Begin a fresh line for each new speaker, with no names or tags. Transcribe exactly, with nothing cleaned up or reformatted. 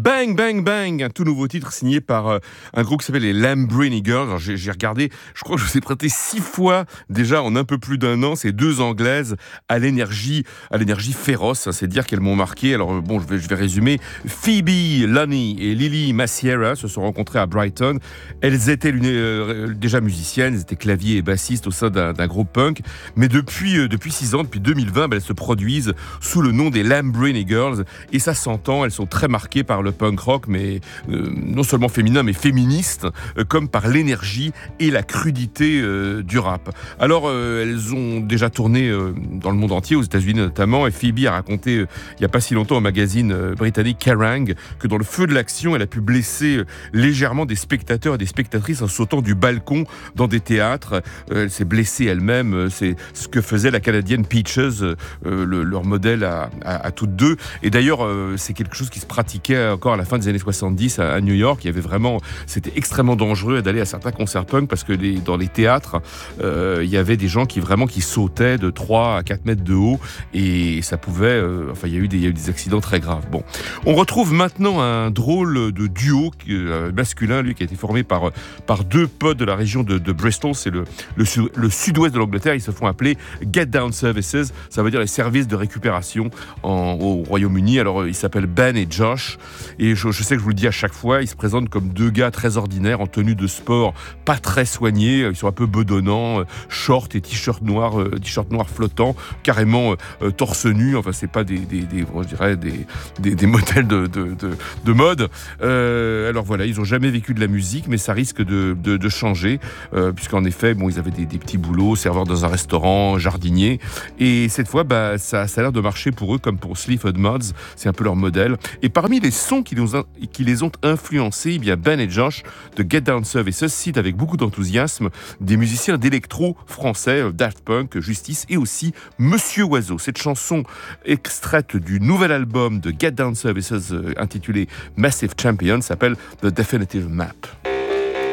Bang Bang Bang, un tout nouveau titre signé par euh, un groupe qui s'appelle les Lamborghini Girls. Alors, j'ai, j'ai regardé, je crois que je vous ai prêté six fois déjà en un peu plus d'un an ces deux Anglaises à l'énergie, à l'énergie féroce. C'est dire qu'elles m'ont marqué. Alors bon, je vais, je vais résumer. Phoebe, Lonnie et Lily Massiera se sont rencontrées à Brighton. Elles étaient l'une, euh, déjà musiciennes, elles étaient clavier et bassistes au sein d'un, d'un groupe punk. Mais depuis, euh, depuis six ans, depuis deux mille vingt, ben, elles se produisent sous le nom des Lamborghini Girls. Et ça s'entend, elles sont très marquées par le punk rock, mais euh, non seulement féminin, mais féministe, euh, comme par l'énergie et la crudité euh, du rap. Alors, euh, elles ont déjà tourné euh, dans le monde entier, aux États-Unis notamment, et Phoebe a raconté euh, il n'y a pas si longtemps au magazine euh, britannique Kerrang que dans le feu de l'action, elle a pu blesser euh, légèrement des spectateurs et des spectatrices en sautant du balcon dans des théâtres. Euh, elle s'est blessée elle-même, euh, c'est ce que faisait la Canadienne Peaches, euh, le, leur modèle à, à, à toutes deux. Et d'ailleurs, euh, c'est quelque chose qui se pratiquait encore à la fin des années soixante-dix à, à New York. Il y avait vraiment, c'était extrêmement dangereux d'aller à certains concerts punk parce que les, dans les théâtres, euh, il y avait des gens qui vraiment qui sautaient de trois à quatre mètres de haut et ça pouvait, euh, enfin il y a eu des, il y a eu des accidents très graves. Bon, on retrouve maintenant un drôle de duo euh, masculin, lui qui a été formé par par deux potes de la région de, de Bristol, c'est le le, sud, le sud-ouest de l'Angleterre. Ils se font appeler Get Down Services, ça veut dire les services de récupération en, au Royaume-Uni. Alors ils s'appellent Ben et Josh, et je, je sais que je vous le dis à chaque fois, ils se présentent comme deux gars très ordinaires en tenue de sport, pas très soignés, ils sont un peu bedonnants, euh, shorts et t-shirts noirs, euh, t-shirts noirs flottants, carrément euh, torse nu. Enfin, c'est pas des, des, des je dirais des, des, des modèles de, de, de, de mode. Euh, alors voilà, ils ont jamais vécu de la musique, mais ça risque de, de, de changer, euh, puisqu'en effet, bon, ils avaient des, des petits boulots, serveurs dans un restaurant, jardinier, et cette fois, bah, ça, ça a l'air de marcher pour eux, comme pour Sleaford Mods, c'est un peu leur modèle. Et parmi les sons qui les ont, qui les ont influencés, eh bien Ben et Josh de Get Down Services citent avec beaucoup d'enthousiasme des musiciens d'électro français, Daft Punk, Justice et aussi Monsieur Oiseau. Cette chanson extraite du nouvel album de Get Down Services euh, intitulé Massive Champion s'appelle The Definitive Map.